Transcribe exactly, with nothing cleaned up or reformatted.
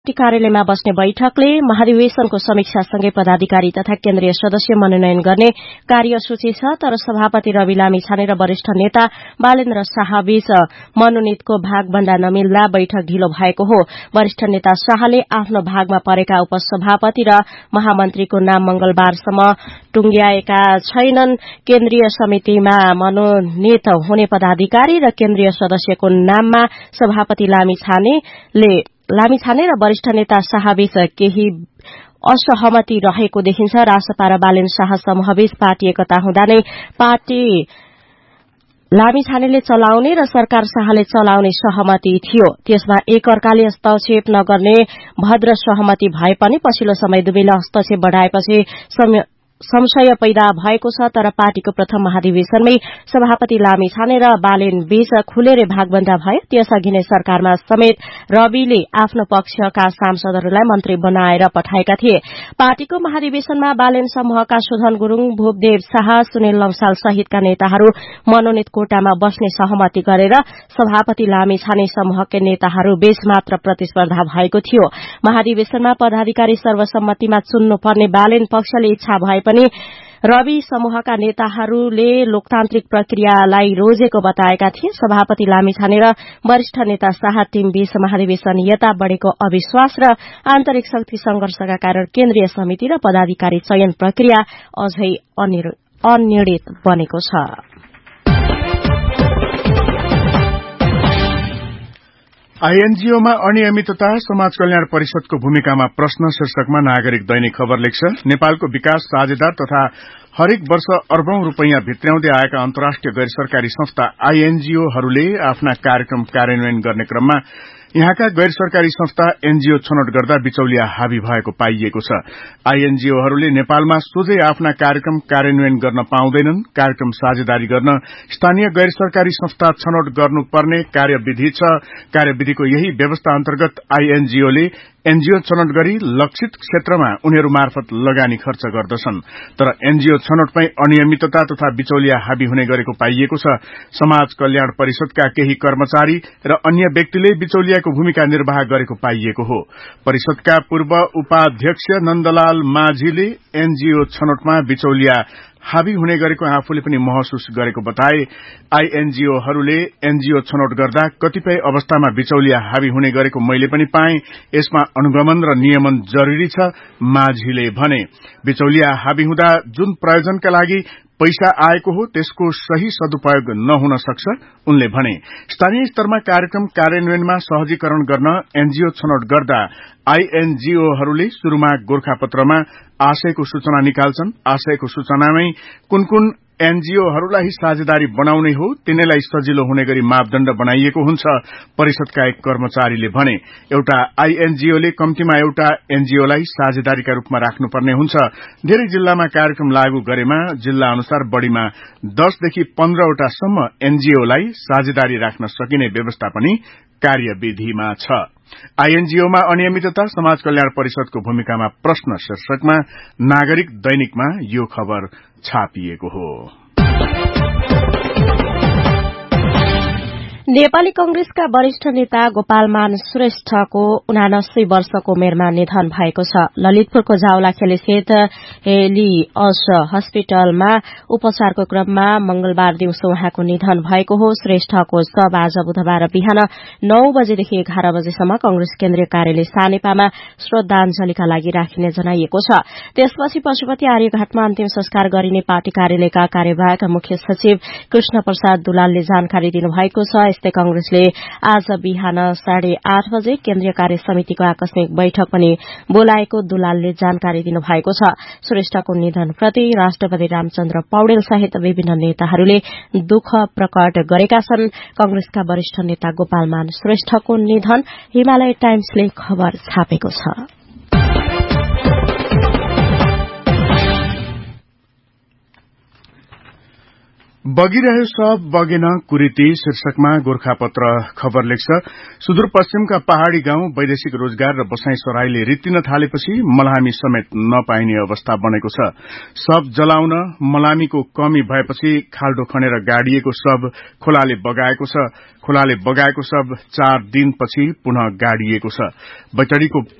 कार्यालयमा बस्ने बैठकले महाधिवेशनको समीक्षासँगै पदाधिकारी तथा केन्द्रीय सदस्य मनोनयन गर्ने कार्यसूची छ, तर सभापति रवि लामिछाने र वरिष्ठ नेता बालेन्द्र शाहबीच मनोनितको भागभण्डा नमिल्दा बैठक ढिलो भएको हो। वरिष्ठ नेता शाहले आफ्नो भागमा परेका उपसभापति र महामन्त्रीको नाम मंगलबारसम्म टुंग्याएका छैनन्। केन्द्रीय समितिमा मनोनित हुने पदाधिकारी र केन्द्रीय सदस्यको नाममा सभापति लामिछानेले लामिछाने र वरिष्ठ नेता शाहबीच केही असहमति रहेको देखिन्छ। रासपा र बालेन्द्र शाह समूहबीच पार्टी एकता हुँदा नै पार्टी लामिछानेले चलाउने र सरकार शाहले चलाउने सहमति थियो। त्यसमा एक अर्काले हस्तक्षेप नगर्ने भद्र सहमति भए पनि पछिल्लो समय दुवैले हस्तक्षेप बढ़ाएपछि संशय पैदा भएको छ। तर पार्टीको प्रथम महाधिवेशनमै सभापति लामिछाने र बालेन बीच खुलेरै भागबन्दा भयो। त्यसअघि नै सरकारमा समेत रविले आफ्नो पक्षका सांसदहरूलाई मन्त्री बनाएर पठाएका थिए। पार्टीको महाधिवेशनमा बालेन समूहका सुधन गुरूङ, भूपदेव शाह, सुनिल लम्साल सहितका नेताहरू मनोनित कोटामा बस्ने सहमति गरेर सभापति लामिछाने समूहका नेताहरू बीच मात्र प्रतिस्पर्धा भएको थियो। महाधिवेशनमा पदाधिकारी सर्वसम्मतिमा चुन्नुपर्ने बालेन पक्षले इच्छा भए पनि रवि समूहका नेताहरूले लोकतान्त्रिक प्रक्रियालाई रोजेको बताएका थिए। सभापति लामिछाने र वरिष्ठ नेता शाह टीम बीच महाधिवेशन यता बढ़ेको अविश्वास र आन्तरिक शक्ति संघर्षका कारण केन्द्रीय समिति र पदाधिकारी चयन प्रक्रिया अझै अनिर्णित बनेको छ। आईएनजीओमा अनियमितता, समाज कल्याण परिषदको भूमिकामा प्रश्न शीर्षकमा नागरिक दैनिक खबर लेख्छ। नेपालको विकास साझेदार तथा हरेक वर्ष अर्बौं रूपैयाँ भित्र्याउँदै आएका अन्तर्राष्ट्रिय गैर सरकारी संस्था आईएनजीओहरूले आफ्ना कार्यक्रम कार्यान्वयन गर्ने क्रममा यहाँका गैर सरकारी संस्था एनजीओ छनौट गर्दा बिचौलिया हावी भएको पाइएको छ। आईएनजीओहरूले नेपालमा सोझै आफ्ना कार्यक्रम कार्यान्वयन गर्न पाउँदैनन्। कार्यक्रम साझेदारी गर्न स्थानीय गैर सरकारी संस्था छनौट गर्नुपर्ने कार्यविधि छ। कार्यविधिको यही व्यवस्था अन्तर्गत आईएनजीओले एनजीओ छनौट गरी लक्षित क्षेत्रमा उनीहरू मार्फत लगानी खर्च गर्दछन्। तर एनजीओ छनौटमै अनियमितता तथा बिचौलिया हावी हुने गरेको पाइएको छ। समाज कल्याण परिषदका केही कर्मचारी र अन्य व्यक्तिले बिचौलियाको भूमिका निर्वाह गरेको पाइएको हो। परिषदका पूर्व उपाध्यक्ष नन्दलाल माझीले एनजीओ छनौटमा बिचौलिया हावी हुने गरेको आफूले पनि महसुस गरेको बताए। आईएनजीओहरूले एनजीओ छनौट गर्दा कतिपय अवस्थामा बिचौलिया हावी हुने गरेको मैले पनि पाएँ। यसमा अनुगमन र नियमन जरूरी छ, माझीले भने। बिचौलिया हावी हुँदा जुन प्रयोजनका लागि पैसा आएको हो त्यसको सही सदुपयोग नहुन सक्छ, उनले भने। स्थानीय स्तरमा कार्यक्रम कार्यान्वयनमा सहजीकरण गर्न एनजीओ छनौट गर्दा आईएनजीओहरूले शुरूमा गोरखापत्रमा आशयको सूचना निकाल्छन्। आशयको सूचनामै कुन कुन एनजीओहरूलाई साझेदारी बनाउने हो तिनीलाई सजिलो हुने गरी मापदण्ड बनाइएको हुन्छ, परिषदका एक कर्मचारीले भने। एउटा आईएनजीओले कम्तीमा एउटा एनजीओलाई साझेदारीका रूपमा राख्नुपर्ने हुन्छ। धेरै जिल्लामा कार्यक्रम लागू गरेमा जिल्ला अनुसार बढ़ीमा दसदेखि पन्ध्रवटासम्म एनजीओलाई साझेदारी राख्न सकिने व्यवस्था पनि कार्यविधिमा छ। आईएनजीओमा अनियमितता, समाज कल्याण परिषदको भूमिकामा प्रश्न शीर्षकमा नागरिक दैनिकमा यो खबर छापिएको हो। नेपाली कंग्रेसका वरिष्ठ नेता गोपालमान श्रेष्ठको उनासी वर्षको उमेरमा निधन भएको छ। ललितपुरको जावलाखेली स्थित हेलिअस अस्पतालमा उपचारको क्रममा मंगलबार दिउँसो उहाँको निधन भएको हो। श्रेष्ठको शव आज बुधबार बिहान नौ बजेदेखि एघार बजेसम्म कंग्रेस केन्द्रीय कार्यालय सानेपामा श्रद्धांजलिका लागि राखिने जनाइएको छ। त्यसपछि पशुपति आर्यघाटमा अन्तिम संस्कार गरिने पार्टी कार्यालयका कार्यवाहक मुख्य सचिव कृष्ण प्रसाद दुलालले जानकारी दिनुभएको छ। यस्तै कंग्रेसले आज बिहान साढे आठ बजे केन्द्रीय कार्य समितिको आकस्मिक बैठक पनि बोलाएको दुलालले जानकारी दिनुभएको छ। श्रेष्ठको निधनप्रति राष्ट्रपति रामचन्द्र पौडेल सहित विभिन्न नेताहरूले दुःख प्रकट गरेका छन्। कंग्रेसका वरिष्ठ नेता गोपालमान श्रेष्ठको निधन हिमालय टाइम्सले खबर छापेको छ। बगिरह्यो सब बगेन कुरीति शीर्षकमा गोर्खापत्र खबर लेख्छ। सुदूरपश्चिमका पहाड़ी गाउँ वैदेशिक रोजगार र बसाई सराईले रित्तिन थालेपछि मलामी समेत नपाइने अवस्था बनेको छ। शव जलाउन मलामीको कमी भएपछि खाल्डो खनेर गाडिएको शव खोलाले बगाएको छ। खोलाले बगाएको शव चार दिनपछि पुनः गाडिएको छ। बैतडीको